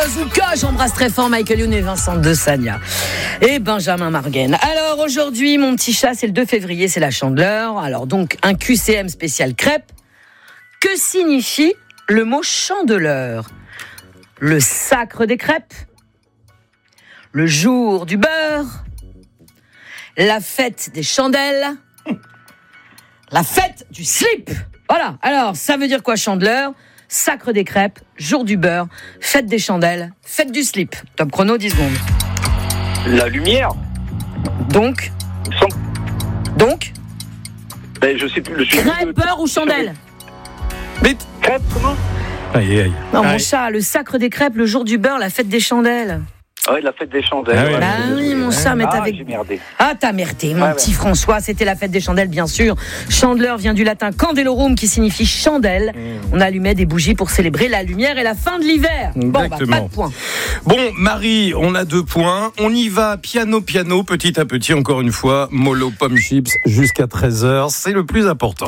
Bazooka, j'embrasse très fort Michael Youn et Vincent de Sagna et Benjamin Marguenne. Alors aujourd'hui, mon petit chat, c'est le 2 février, c'est la Chandeleur. Alors donc, un QCM spécial crêpe. Que signifie le mot chandeleur? Le sacre des crêpes? Le jour du beurre? La fête des chandelles? La fête du slip? Voilà, alors ça veut dire quoi Chandeleur? Sacre des crêpes, jour du beurre, fête des chandelles, fête du slip. Top chrono, 10 secondes. La lumière. Donc Ben, je sais plus. Crêpe, beurre ou chandelle? Vite. Crêpe, comment? Aïe. Non, mon chat, le sacre des crêpes, le jour du beurre, la fête des chandelles. Ah oui, la fête des chandelles. Ah ouais. Bah oui, mon chat, mais t'avais... j'ai merdé. Ah, t'as merdé, mon petit François. C'était la fête des chandelles, bien sûr. Chandeleur vient du latin candelorum, qui signifie chandelle. On allumait des bougies pour célébrer la lumière et la fin de l'hiver. Bon, bah, Exactement. pas de points. Bon, Marie, on a 2 points. On y va piano, petit à petit, encore une fois. Mollo, pomme chips, jusqu'à 13h. C'est le plus important.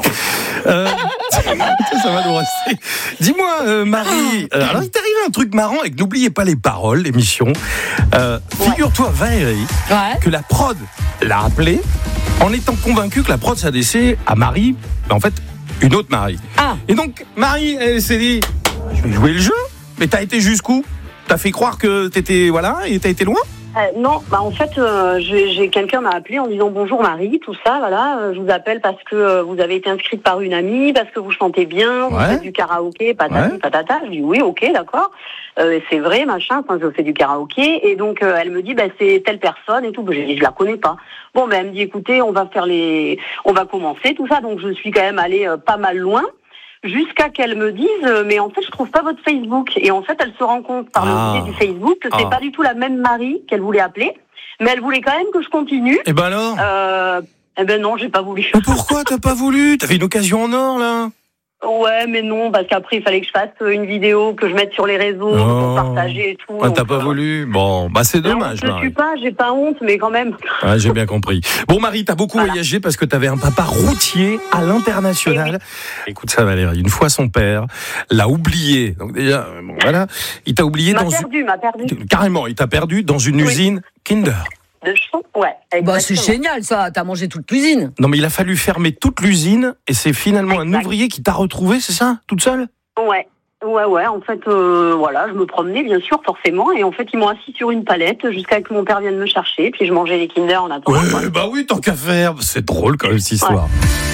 Ça va nous rester. Dis-moi, Marie, alors il t'est arrivé un truc marrant et que n'oubliez pas les paroles, l'émission. Figure-toi, Valérie, que la prod l'a appelé en étant convaincue que la prod s'adressait à Marie, mais en fait, une autre Marie. Ah. Et donc, Marie, elle s'est dit, je vais jouer le jeu, mais t'as été jusqu'où? T'as fait croire que t'étais, voilà, et t'as été loin? Non, en fait, quelqu'un m'a appelé en disant bonjour Marie, tout ça, voilà, je vous appelle parce que vous avez été inscrite par une amie, parce que vous chantez bien, vous faites du karaoké, patati, patata. Je dis oui, ok, d'accord, c'est vrai, machin, enfin, je fais du karaoké, et donc elle me dit, c'est telle personne et tout, j'ai dit je la connais pas. Bon, elle me dit écoutez, on va commencer tout ça, donc je suis quand même allée pas mal loin. Jusqu'à qu'elle me dise, mais en fait, je trouve pas votre Facebook. Et en fait, elle se rend compte par le biais du Facebook que c'est pas du tout la même Marie qu'elle voulait appeler, mais elle voulait quand même que je continue. Et ben alors non, j'ai pas voulu. Mais pourquoi t'as pas voulu? T'avais une occasion en or, là. Ouais, mais non, parce qu'après, il fallait que je fasse une vidéo, que je mette sur les réseaux, pour partager et tout. Ah, t'as pas voulu? Bon, c'est dommage, non, je suis pas, j'ai pas honte, mais quand même. Ouais, j'ai bien compris. Bon, Marie, t'as beaucoup voyagé parce que t'avais un papa routier à l'international. Écoute ça, Valérie, une fois son père l'a oublié. Donc déjà, voilà, il t'a oublié m'a perdu. Carrément, il t'a perdu dans une usine Kinder. De chant, ouais. Bah, c'est génial, ça. T'as mangé toute l'usine. Non, mais il a fallu fermer toute l'usine et c'est finalement un ouvrier qui t'a retrouvé, c'est ça, toute seule? Ouais. En fait, voilà, je me promenais, bien sûr, forcément, et en fait, ils m'ont assis sur une palette jusqu'à ce que mon père vienne me chercher, puis je mangeais les Kinder en attendant. Ouais, bah oui, tant qu'à faire. C'est drôle quand même, cette histoire. Ouais.